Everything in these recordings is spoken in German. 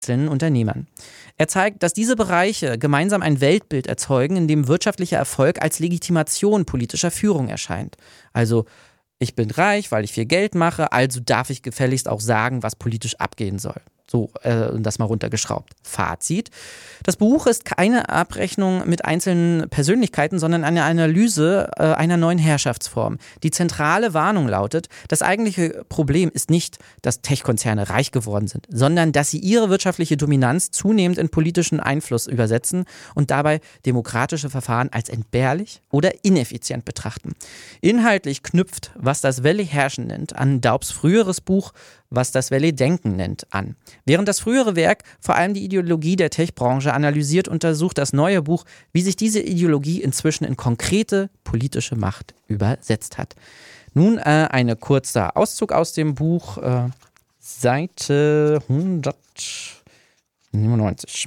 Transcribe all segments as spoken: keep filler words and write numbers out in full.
einzelnen Unternehmern. Er zeigt, dass diese Bereiche gemeinsam ein Weltbild erzeugen, in dem wirtschaftlicher Erfolg als Legitimation politischer Führung erscheint. Also, ich bin reich, weil ich viel Geld mache, also darf ich gefälligst auch sagen, was politisch abgehen soll. So, äh, das mal runtergeschraubt. Fazit: Das Buch ist keine Abrechnung mit einzelnen Persönlichkeiten, sondern eine Analyse äh, einer neuen Herrschaftsform. Die zentrale Warnung lautet: Das eigentliche Problem ist nicht, dass Tech-Konzerne reich geworden sind, sondern dass sie ihre wirtschaftliche Dominanz zunehmend in politischen Einfluss übersetzen und dabei demokratische Verfahren als entbehrlich oder ineffizient betrachten. Inhaltlich knüpft Was das Valley herrschen nennt an Daubs früheres Buch Was das Valley denken nennt an. Während das frühere Werk vor allem die Ideologie der Tech-Branche analysiert, untersucht das neue Buch, wie sich diese Ideologie inzwischen in konkrete politische Macht übersetzt hat. Nun äh, ein kurzer Auszug aus dem Buch, äh, Seite hundertneunundneunzig.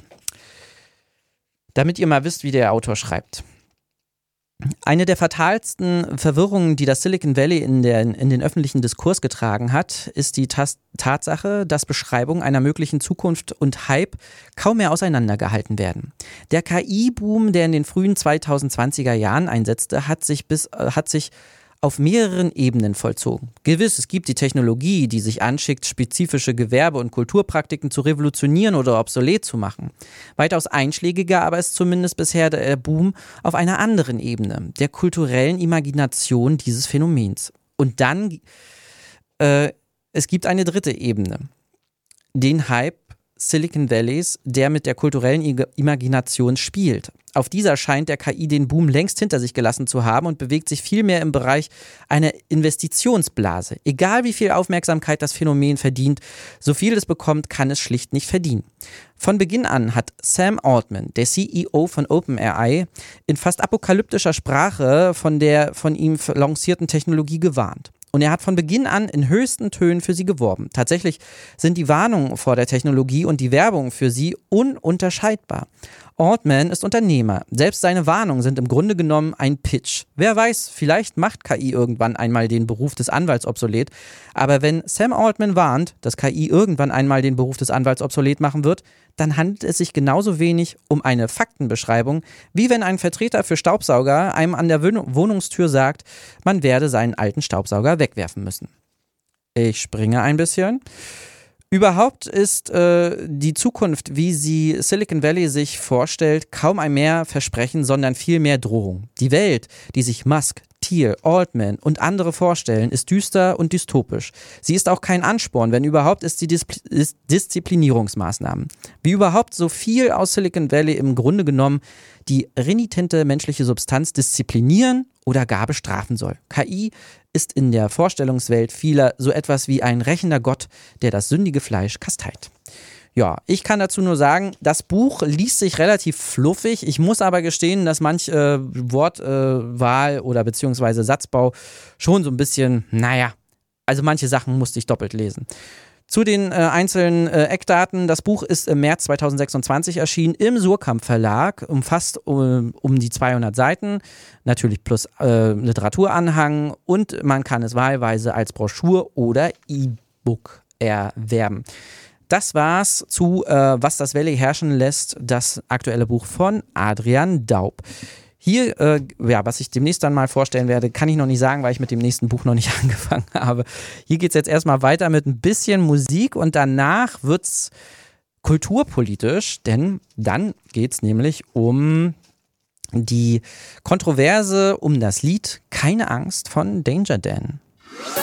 Damit ihr mal wisst, wie der Autor schreibt. Eine der fatalsten Verwirrungen, die das Silicon Valley in, der, in den öffentlichen Diskurs getragen hat, ist die Tas- Tatsache, dass Beschreibungen einer möglichen Zukunft und Hype kaum mehr auseinandergehalten werden. Der K I-Boom, der in den frühen zweitausendzwanziger Jahren einsetzte, hat sich, bis, äh, hat sich auf mehreren Ebenen vollzogen. Gewiss, es gibt die Technologie, die sich anschickt, spezifische Gewerbe- und Kulturpraktiken zu revolutionieren oder obsolet zu machen. Weitaus einschlägiger aber ist zumindest bisher der Boom auf einer anderen Ebene, der kulturellen Imagination dieses Phänomens. Und dann, äh, es gibt eine dritte Ebene, den Hype Silicon Valleys, der mit der kulturellen I- Imagination spielt. Auf dieser scheint der K I den Boom längst hinter sich gelassen zu haben und bewegt sich vielmehr im Bereich einer Investitionsblase. Egal wie viel Aufmerksamkeit das Phänomen verdient, so viel es bekommt, kann es schlicht nicht verdienen. Von Beginn an hat Sam Altman, der C E O von OpenAI, in fast apokalyptischer Sprache von der von ihm lancierten Technologie gewarnt. Und er hat von Beginn an in höchsten Tönen für sie geworben. Tatsächlich sind die Warnungen vor der Technologie und die Werbung für sie ununterscheidbar. Altman ist Unternehmer. Selbst seine Warnungen sind im Grunde genommen ein Pitch. Wer weiß, vielleicht macht K I irgendwann einmal den Beruf des Anwalts obsolet. Aber wenn Sam Altman warnt, dass K I irgendwann einmal den Beruf des Anwalts obsolet machen wird, dann handelt es sich genauso wenig um eine Faktenbeschreibung, wie wenn ein Vertreter für Staubsauger einem an der Wohnungstür sagt, man werde seinen alten Staubsauger wegwerfen müssen. Ich springe ein bisschen. Überhaupt ist äh, die Zukunft, wie sie Silicon Valley sich vorstellt, kaum ein mehr Versprechen, sondern viel mehr Drohung. Die Welt, die sich Musk, Thiel, Altman und andere vorstellen, ist düster und dystopisch. Sie ist auch kein Ansporn, wenn überhaupt ist sie Dis- Dis- Disziplinierungsmaßnahmen. Wie überhaupt so viel aus Silicon Valley im Grunde genommen die renitente menschliche Substanz disziplinieren oder gar bestrafen soll. K I ist in der Vorstellungswelt vieler so etwas wie ein rächender Gott, der das sündige Fleisch kasteit. Ja, ich kann dazu nur sagen, das Buch liest sich relativ fluffig. Ich muss aber gestehen, dass manch äh, Wortwahl äh, oder beziehungsweise Satzbau schon so ein bisschen, naja, also manche Sachen musste ich doppelt lesen. Zu den äh, einzelnen äh, Eckdaten. Das Buch ist im März zweitausendsechsundzwanzig erschienen im Surkamp Verlag, umfasst um, um die zweihundert Seiten, natürlich plus äh, Literaturanhang, und man kann es wahlweise als Broschur oder E-Book erwerben. Das war's zu äh, Was das Valley herrschen lässt, das aktuelle Buch von Adrian Daub. Hier, äh, ja, was ich demnächst dann mal vorstellen werde, kann ich noch nicht sagen, weil ich mit dem nächsten Buch noch nicht angefangen habe. Hier geht es jetzt erstmal weiter mit ein bisschen Musik und danach wird es kulturpolitisch, denn dann geht es nämlich um die Kontroverse um das Lied Keine Angst von Danger Dan.